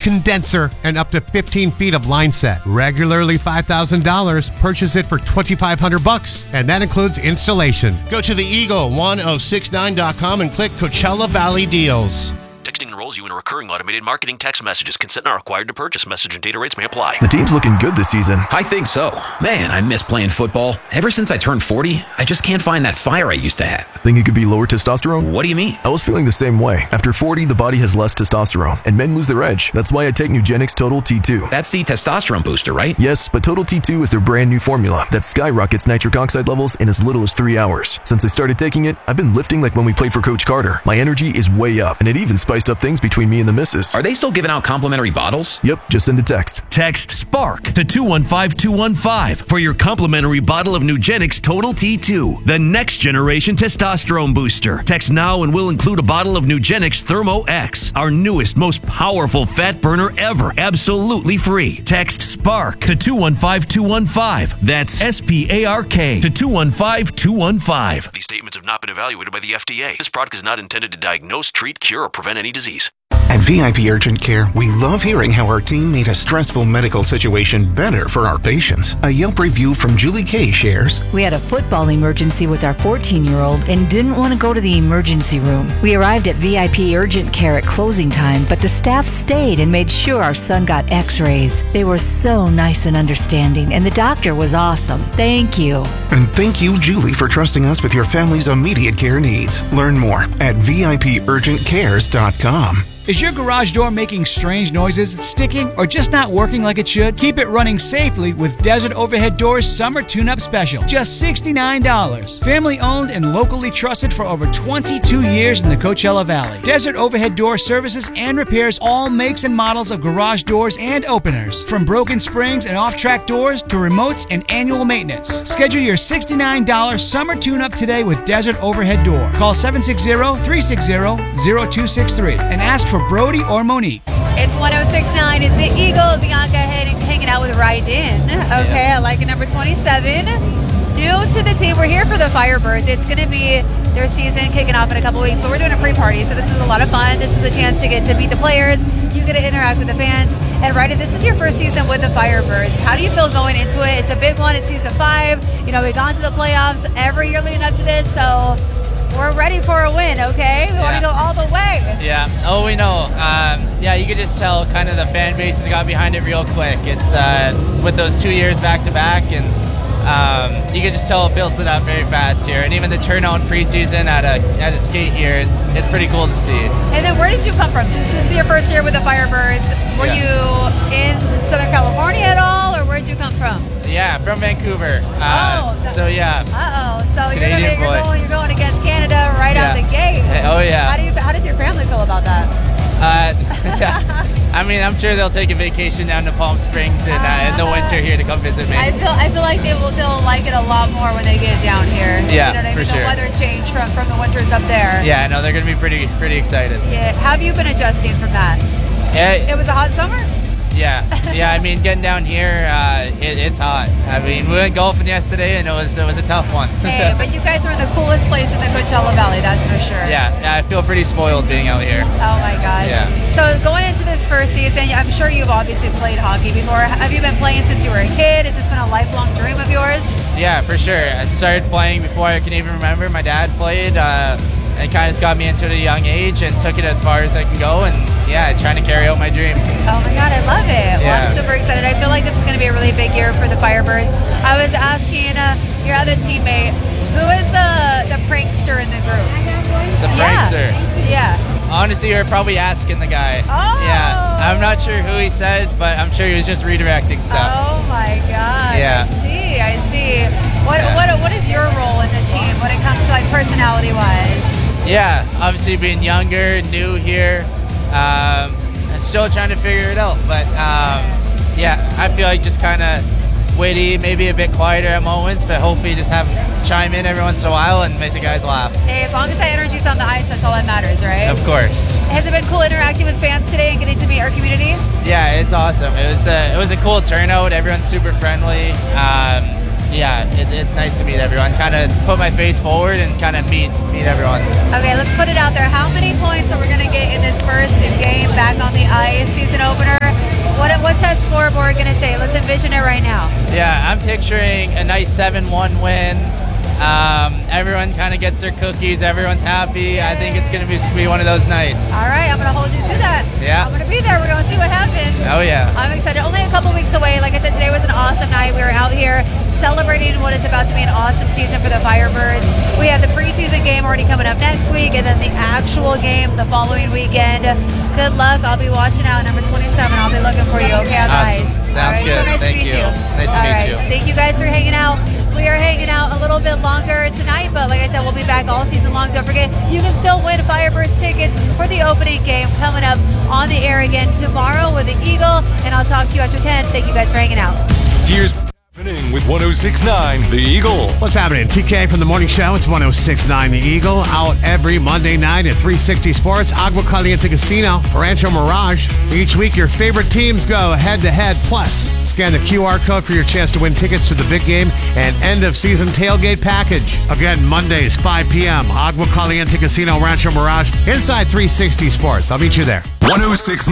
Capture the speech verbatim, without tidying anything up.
condenser, and up to fifteen feet of line set. Regularly five thousand dollars, purchase it for twenty-five hundred bucks, and that includes installation. Go to the eagle ten sixty-nine dot com and click Coachella Valley Deals. Texting enrolls you in a recurring automated marketing text messages. Consent not required to purchase. Message and data rates may apply. The team's looking good this season. I think so. Man, I miss playing football. Ever since I turned forty, I just can't find that fire I used to have. Think it could be lower testosterone? What do you mean? I was feeling the same way. After forty, the body has less testosterone, and men lose their edge. That's why I take Nugenix Total T two. That's the testosterone booster, right? Yes, but Total T two is their brand new formula that skyrockets nitric oxide levels in as little as three hours. Since I started taking it, I've been lifting like when we played for Coach Carter. My energy is way up, and it even spiced up things between me and the missus. Are they still giving out complimentary bottles? Yep, just send a text. Text SPARK to two one five two one five for your complimentary bottle of Nugenix Total T two, the next generation testosterone booster. Text now and we'll include a bottle of Nugenix Thermo X, our newest, most powerful fat burner ever, absolutely free. Text SPARK to two one five two one five. That's S P A R K to two one five two one five. These statements have not been evaluated by the F D A. This product is not intended to diagnose, treat, cure, or prevent any disease. At V I P Urgent Care, we love hearing how our team made a stressful medical situation better for our patients. A Yelp review from Julie Kay shares, "We had a football emergency with our fourteen-year-old and didn't want to go to the emergency room. We arrived at V I P Urgent Care at closing time, but the staff stayed and made sure our son got x-rays. They were so nice and understanding, and the doctor was awesome. Thank you." And thank you, Julie, for trusting us with your family's immediate care needs. Learn more at V I P urgent cares dot com. Is your garage door making strange noises, sticking, or just not working like it should? Keep it running safely with Desert Overhead Doors Summer Tune-Up Special. Just sixty-nine dollars. Family owned and locally trusted for over twenty-two years in the Coachella Valley. Desert Overhead Door services and repairs all makes and models of garage doors and openers. From broken springs and off-track doors to remotes and annual maintenance. Schedule your sixty-nine dollars Summer Tune-Up today with Desert Overhead Door. Call seven six zero, three six zero, zero two six three and ask for Brody or Monique. It's one oh six point nine at the Eagle. Bianca heading, hanging out with Ryden. Okay, I like it. Number twenty-seven. New to the team. We're here for the Firebirds. It's going to be their season kicking off in a couple weeks, but we're doing a pre-party, so this is a lot of fun. This is a chance to get to meet the players. You get to interact with the fans. And Ryden, this is your first season with the Firebirds. How do you feel going into it? It's a big one. It's season five. You know, we've gone to the playoffs every year leading up to this, so we're ready for a win, okay? We yeah. want to go all the way. Yeah. Oh, we know. Um, yeah, you could just tell kind of the fan base has got behind it real quick. It's uh, with those two years back to back, and um, you can just tell it builds it up very fast here. And even the turnout in preseason at a at a skate here, it's it's pretty cool to see. And then where did you come from? Since this is your first year with the Firebirds, were yeah. you in Southern California at all, or where did you come from? Yeah, from Vancouver. Uh, oh. So yeah. Uh oh. So you're, Canadian gonna, you're going you're going against Canada right yeah. out the gate. Oh yeah. How do you how does your family feel about that? Uh, I mean, I'm sure they'll take a vacation down to Palm Springs in, uh, in the winter here to come visit me. I feel I feel like they will they'll like it a lot more when they get down here. Yeah, you know what I mean? for the sure. weather change from from the winters up there. Yeah, no, they're gonna be pretty pretty excited. Yeah. How have you been adjusting from that? Yeah. It was a hot summer. Yeah, yeah. I mean, getting down here, uh, it, it's hot. I mean, we went golfing yesterday, and it was it was a tough one. Hey, but you guys are in the coolest place in the Coachella Valley, that's for sure. Yeah, yeah. I feel pretty spoiled being out here. Oh my gosh. Yeah. So going into this first season, I'm sure you've obviously played hockey before. Have you been playing since you were a kid? Has this been a lifelong dream of yours? Yeah, for sure. I started playing before I can even remember. My dad played. Uh, It kind of got me into it at a young age and took it as far as I can go, and yeah, trying to carry out my dream. Oh my God, I love it. Well, yeah. I'm super excited. I feel like this is going to be a really big year for the Firebirds. I was asking uh, your other teammate, who is the, the prankster in the group? The prankster? Yeah. Honestly, you're probably asking the guy. Oh! Yeah, I'm not sure who he said, but I'm sure he was just redirecting stuff. Oh my gosh, yeah. I see, I see. What, yeah. what, what is your role in the team when it comes to like personality-wise? Yeah, obviously being younger, new here, um, I'm still trying to figure it out. But um, yeah, I feel like just kind of witty, maybe a bit quieter at moments, but hopefully just have chime in every once in a while and make the guys laugh. Hey, as long as that energy's on the ice, that's all that matters, right? Of course. Has it been cool interacting with fans today and getting to meet our community? Yeah, it's awesome. It was a, it was a cool turnout. Everyone's super friendly. Um, Yeah, it, it's nice to meet everyone. Kind of put my face forward and kind of meet meet everyone. Okay, let's put it out there. How many points are we going to get in this first game back on the ice, season opener? say? Let's envision it right now. Yeah, I'm picturing a nice seven one win. Um, everyone kind of gets their cookies. Everyone's happy. I think it's going to be, be one of those nights. All right, I'm going to hold you to that. Yeah. I'm going to be there. We're going to see what happens. Oh, yeah. I'm excited. Only a couple weeks away. Like I said, today was an awesome night. We were out here celebrating what is about to be an awesome season for the Firebirds. We have the preseason game already coming up next week, and then the actual game the following weekend. Good luck. I'll be watching out number twenty-seven. I'll be looking for you, okay, on the Awesome. ice. Sounds All right, good. so nice Thank to meet you. you. Nice to All meet right. you. Thank you guys for hanging out. We are hanging out a little bit longer tonight, but like I said, we'll be back all season long. Don't forget, you can still win Firebirds tickets for the opening game coming up on the air again tomorrow with the Eagle, and I'll talk to you after ten. Thank you guys for hanging out. Here's happening with one oh six point nine The Eagle. What's happening? T K from the Morning Show. It's one oh six point nine The Eagle. Out every Monday night at three sixty Sports, Agua Caliente Casino, Rancho Mirage. Each week, your favorite teams go head-to-head. Plus, scan the Q R code for your chance to win tickets to the big game and end-of-season tailgate package. Again, Mondays, five p.m., Agua Caliente Casino, Rancho Mirage, inside three sixty Sports. I'll meet you there. one oh six point nine